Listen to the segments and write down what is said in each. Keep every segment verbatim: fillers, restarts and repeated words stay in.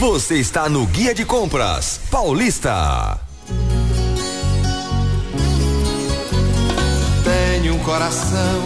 Você está no Guia de Compras Paulista. Tenho um coração.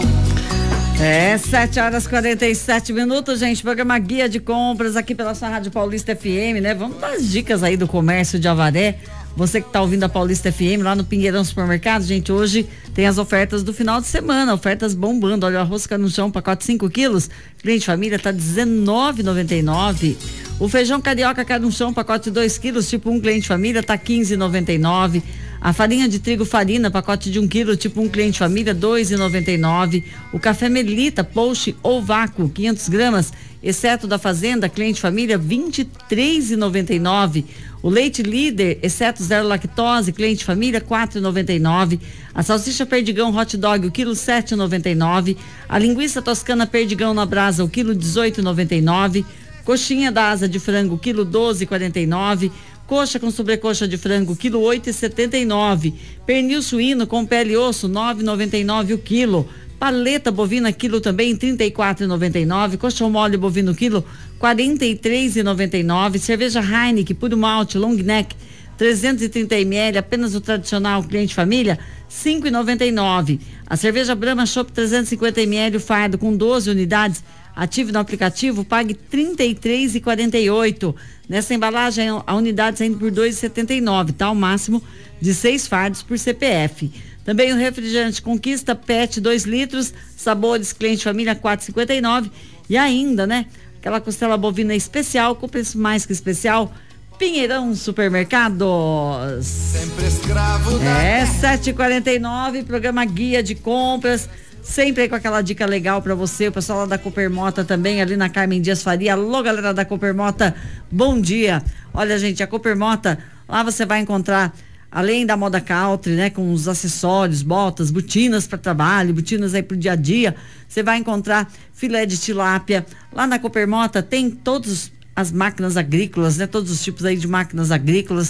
É, sete horas e quarenta e sete minutos, gente. Programa Guia de Compras aqui pela sua Rádio Paulista F M, né? Vamos dar as dicas aí do comércio de Avaré. Você que tá ouvindo a Paulista F M lá no Pinheirão Supermercado, gente, hoje tem as ofertas do final de semana, ofertas bombando. Olha, o arroz no chão, pacote cinco quilos, cliente família tá dezenove reais e noventa e nove centavos. O feijão carioca no chão, pacote dois quilos, tipo um cliente família, tá quinze reais e noventa e nove centavos. A farinha de trigo farina, pacote de um quilo, tipo um cliente família, dois reais e noventa e nove centavos. O café Melita, Post ou Vácuo, quinhentas gramas, exceto da fazenda, cliente família, vinte e três reais e noventa e nove centavos. O leite líder, exceto zero lactose, cliente família, quatro reais e noventa e nove centavos. A salsicha Perdigão Hot Dog, o quilo, sete reais e noventa e nove centavos. A linguiça toscana Perdigão na brasa, o quilo, dezoito reais e noventa e nove centavos. Coxinha da asa de frango, quilo, doze reais e quarenta e nove centavos. Coxa com sobrecoxa de frango, quilo, oito reais e setenta e nove centavos. Pernil suíno com pele e osso, nove reais e noventa e nove centavos o quilo. Paleta bovina, quilo também, trinta e quatro reais e noventa e nove centavos. Coxão mole bovino, quilo, quarenta e três reais e noventa e nove centavos. Cerveja Heineken, puro malte, long neck, trezentos e trinta mililitros, apenas o tradicional cliente família, cinco reais e noventa e nove centavos. A cerveja Brahma Chopp trezentos e cinquenta mililitros, fardo com doze unidades, ative no aplicativo, pague trinta e três reais e quarenta e oito centavos. Nessa embalagem, a unidade saindo por dois reais e setenta e nove centavos, tá? O máximo de seis fardos por C P F. Também o refrigerante Conquista Pet dois litros, sabores cliente família, quatro reais e cinquenta e nove centavos. E ainda, né? Aquela costela bovina especial, com preço mais que especial, Pinheirão Supermercados. Sempre escravo da É, sete e quarenta e nove, programa Guia de Compras, sempre aí com aquela dica legal pra você. O pessoal lá da Coopermota também, ali na Carmen Dias Faria. Alô, galera da Coopermota, bom dia. Olha, gente, a Coopermota, lá você vai encontrar, além da moda country, né, com os acessórios, botas, botinas para trabalho, botinas aí pro dia a dia, você vai encontrar filé de tilápia. Lá na Coopermota tem todas as máquinas agrícolas, né, todos os tipos aí de máquinas agrícolas,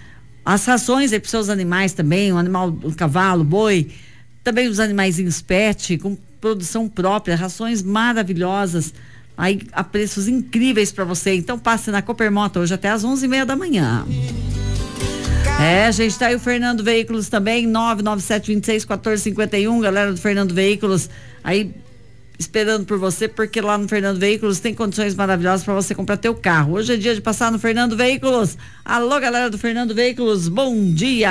as rações aí pros seus animais também, o animal, o cavalo, boi, também os animaizinhos pet, com produção própria, rações maravilhosas, aí a preços incríveis para você. Então passe na Coopermota hoje até às onze e meia da manhã. É, gente, tá aí o Fernando Veículos também, nove nove sete, dois seis, um quatro cinco um, galera do Fernando Veículos, aí esperando por você, porque lá no Fernando Veículos tem condições maravilhosas para você comprar teu carro. Hoje é dia de passar no Fernando Veículos. Alô, galera do Fernando Veículos, bom dia!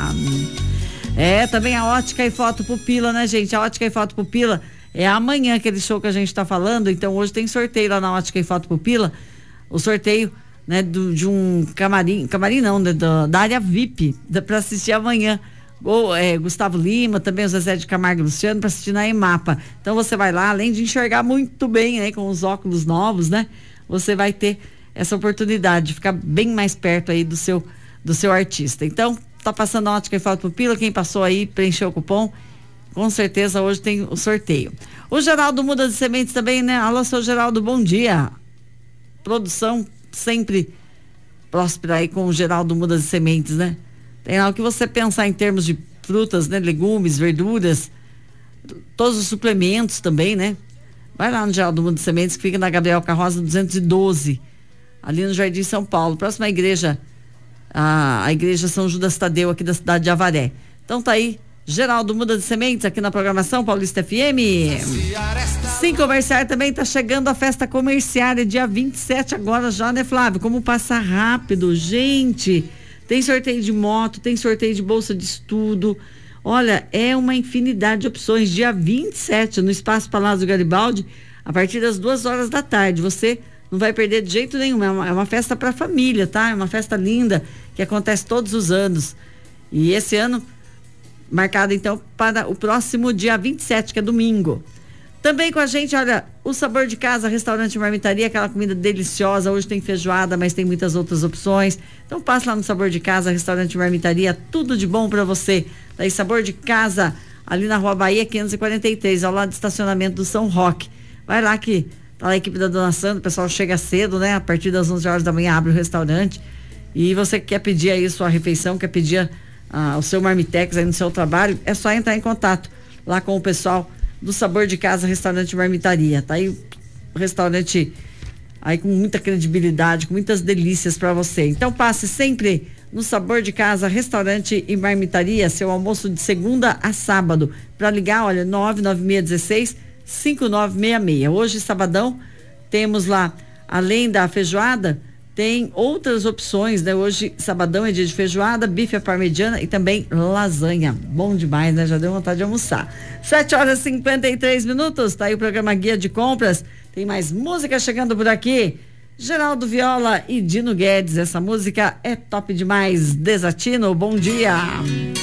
É, também a Ótica e Foto Pupila, né, gente? A Ótica e Foto Pupila é amanhã aquele show que a gente tá falando, então hoje tem sorteio lá na Ótica e Foto Pupila, o sorteio, né, do, de um camarim, camarim não, né, da, da área V I P, para assistir amanhã. Ou, é, Gustavo Lima, também o Zezé de Camargo e Luciano, para assistir na EMAPA. Então você vai lá, além de enxergar muito bem, né, com os óculos novos, né, você vai ter essa oportunidade de ficar bem mais perto aí do seu, do seu artista. Então, tá passando a Ótica e Foto Pupila, quem passou aí, preencheu o cupom, com certeza hoje tem o sorteio. O Geraldo Muda de Sementes também, né? Alô, seu Geraldo, bom dia. Produção sempre próspera aí com o Geraldo Muda de Sementes, né? Tem algo que você pensar em termos de frutas, né? Legumes, verduras, todos os suplementos também, né? Vai lá no Geraldo Muda de Sementes, que fica na Gabriel Carroza duzentos e doze, ali no Jardim São Paulo, próxima à igreja, a, a igreja São Judas Tadeu, aqui da cidade de Avaré. Então tá aí, Geraldo Muda de Sementes, aqui na programação Paulista F M. Sim, comerciária também tá chegando a festa comerciária, dia vinte e sete agora já, né, Flávio? Como passa rápido, gente. Tem sorteio de moto, tem sorteio de bolsa de estudo. Olha, é uma infinidade de opções. Dia vinte e sete, no Espaço Palácio Garibaldi, a partir das duas horas da tarde. Você não vai perder de jeito nenhum. É uma, é uma festa para a família, tá? É uma festa linda que acontece todos os anos. E esse ano, marcado então para o próximo dia vinte e sete, que é domingo. Também com a gente, olha, o Sabor de Casa, restaurante e marmitaria, aquela comida deliciosa. Hoje tem feijoada, mas tem muitas outras opções. Então passa lá no Sabor de Casa, restaurante e marmitaria, tudo de bom para você. Daí Sabor de Casa, ali na Rua Bahia quinhentos e quarenta e três, ao lado do estacionamento do São Roque. Vai lá que tá lá a equipe da Dona Sandra, o pessoal chega cedo, né? A partir das onze horas da manhã abre o restaurante. E você quer pedir aí sua refeição, quer pedir ah, o seu marmitex aí no seu trabalho, é só entrar em contato lá com o pessoal do Sabor de Casa, restaurante e marmitaria. Tá aí o restaurante aí com muita credibilidade, com muitas delícias para você. Então passe sempre no Sabor de Casa, restaurante e marmitaria, seu almoço de segunda a sábado. Para ligar, olha, nove nove seis um seis, cinco nove seis seis. Hoje, sabadão, temos lá, além da feijoada, tem outras opções, né? Hoje, sabadão é dia de feijoada, bife à parmegiana e também lasanha. Bom demais, né? Já deu vontade de almoçar. sete horas e cinquenta e três minutos, tá aí o programa Guia de Compras. Tem mais música chegando por aqui. Geraldo Viola e Dino Guedes. Essa música é top demais. Desatino, bom dia.